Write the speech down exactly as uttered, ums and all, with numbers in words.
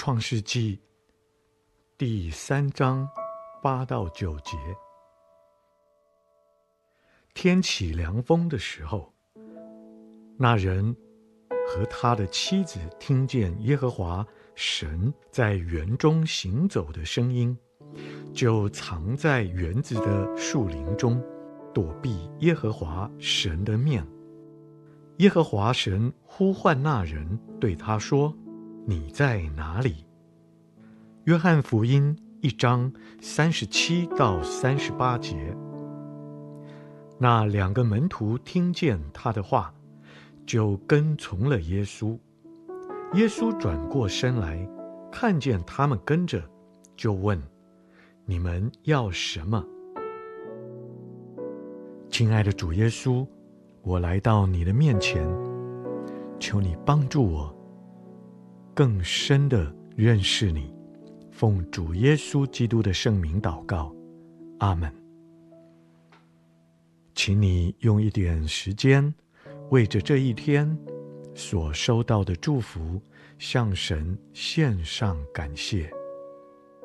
创世纪第三章八到九节。天起凉风的时候，那人和他的妻子听见耶和华神在园中行走的声音，就藏在园子的树林中，躲避耶和华神的面。耶和华神呼唤那人，对他说：你在哪里？约翰福音一章三十七到三十八节。那两个门徒听见他的话，就跟从了耶稣。耶稣转过身来，看见他们跟着，就问：你们要什么？亲爱的主耶稣，我来到你的面前，求你帮助我更深地认识你。奉主耶稣基督的圣名祷告，阿们。请你用一点时间，为着这一天所收到的祝福，向神献上感谢。